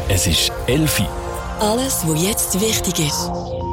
Es ist 11 Uhr. Alles, was jetzt wichtig ist.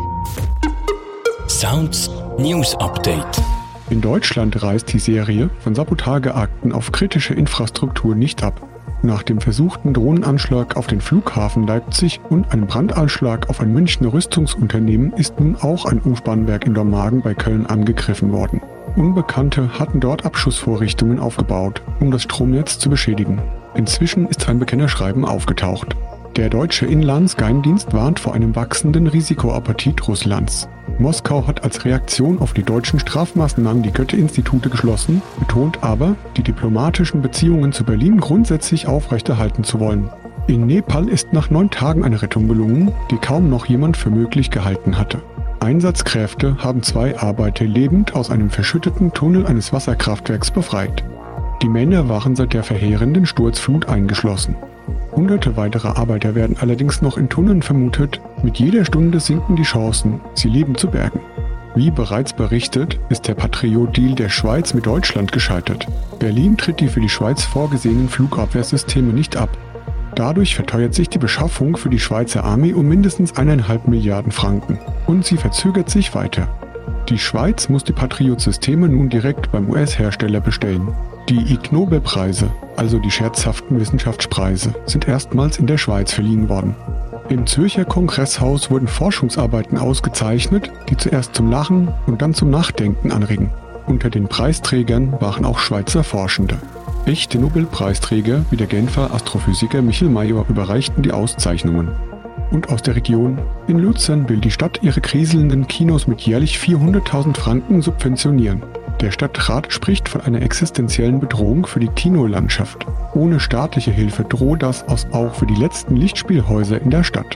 Sounds News Update. In Deutschland reißt die Serie von Sabotageakten auf kritische Infrastruktur nicht ab. Nach dem versuchten Drohnenanschlag auf den Flughafen Leipzig und einem Brandanschlag auf ein Münchner Rüstungsunternehmen ist nun auch ein Umspannwerk in Dormagen bei Köln angegriffen worden. Unbekannte hatten dort Abschussvorrichtungen aufgebaut, um das Stromnetz zu beschädigen. Inzwischen ist ein Bekennerschreiben aufgetaucht. Der deutsche Inlandsgeheimdienst warnt vor einem wachsenden Risikoappetit Russlands. Moskau hat als Reaktion auf die deutschen Strafmaßnahmen die Goethe-Institute geschlossen, betont aber, die diplomatischen Beziehungen zu Berlin grundsätzlich aufrechterhalten zu wollen. In Nepal ist nach 9 Tagen eine Rettung gelungen, die kaum noch jemand für möglich gehalten hatte. Einsatzkräfte haben 2 Arbeiter lebend aus einem verschütteten Tunnel eines Wasserkraftwerks befreit. Die Männer waren seit der verheerenden Sturzflut eingeschlossen. Hunderte weitere Arbeiter werden allerdings noch in Tunneln vermutet. Mit jeder Stunde sinken die Chancen, sie lebend zu bergen. Wie bereits berichtet, ist der Patriot-Deal der Schweiz mit Deutschland gescheitert. Berlin tritt die für die Schweiz vorgesehenen Flugabwehrsysteme nicht ab. Dadurch verteuert sich die Beschaffung für die Schweizer Armee um mindestens 1,5 Milliarden Franken. Und sie verzögert sich weiter. Die Schweiz muss die Patriot-Systeme nun direkt beim US-Hersteller bestellen. Die Ig Nobel-Preise, also die scherzhaften Wissenschaftspreise, sind erstmals in der Schweiz verliehen worden. Im Zürcher Kongresshaus wurden Forschungsarbeiten ausgezeichnet, die zuerst zum Lachen und dann zum Nachdenken anregen. Unter den Preisträgern waren auch Schweizer Forschende. Echte Nobelpreisträger wie der Genfer Astrophysiker Michel Mayor überreichten die Auszeichnungen. Und aus der Region: In Luzern will die Stadt ihre kriselnden Kinos mit jährlich 400.000 Franken subventionieren. Der Stadtrat spricht von einer existenziellen Bedrohung für die Kinolandschaft. Ohne staatliche Hilfe droht das auch für die letzten Lichtspielhäuser in der Stadt.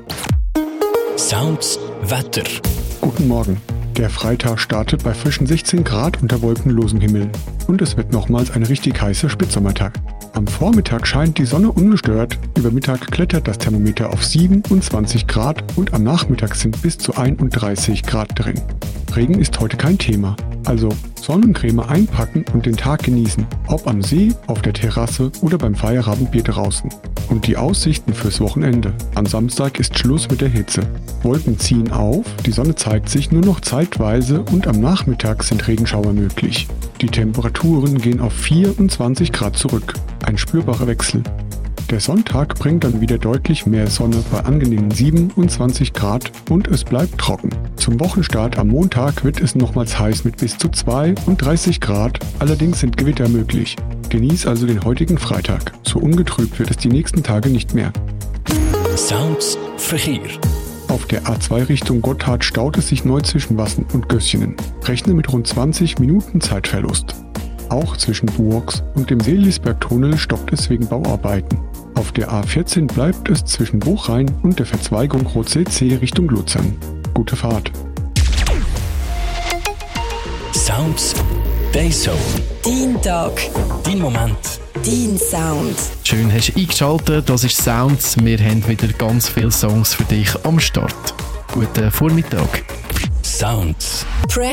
Sounds Wetter. Guten Morgen. Der Freitag startet bei frischen 16 Grad unter wolkenlosem Himmel. Und es wird nochmals ein richtig heißer Spätsommertag. Am Vormittag scheint die Sonne ungestört, über Mittag klettert das Thermometer auf 27 Grad und am Nachmittag sind bis zu 31 Grad drin. Regen ist heute kein Thema, also Sonnencreme einpacken und den Tag genießen, ob am See, auf der Terrasse oder beim Feierabendbier draußen. Und die Aussichten fürs Wochenende. Am Samstag ist Schluss mit der Hitze. Wolken ziehen auf, die Sonne zeigt sich nur noch zeitweise und am Nachmittag sind Regenschauer möglich. Die Temperaturen gehen auf 24 Grad zurück. Ein spürbarer Wechsel. Der Sonntag bringt dann wieder deutlich mehr Sonne bei angenehmen 27 Grad und es bleibt trocken. Zum Wochenstart am Montag wird es nochmals heiß mit bis zu 32 Grad, allerdings sind Gewitter möglich. Genieß also den heutigen Freitag. So ungetrübt wird es die nächsten Tage nicht mehr. Sounds Verkehr. Auf der A2 Richtung Gotthard staut es sich neu zwischen Wassen und Gößchenen. Rechne mit rund 20 Minuten Zeitverlust. Auch zwischen Buox und dem Seelisberg-Tunnel stockt es wegen Bauarbeiten. Auf der A14 bleibt es zwischen Buchrhein und der Verzweigung Rotzelsee Richtung Luzern. Gute Fahrt. Sounds Dayzone. Dein Tag. Dein Moment. Dein Sound. Schön hast du eingeschaltet, das ist Sounds. Wir haben wieder ganz viele Songs für dich am Start. Guten Vormittag. Sounds.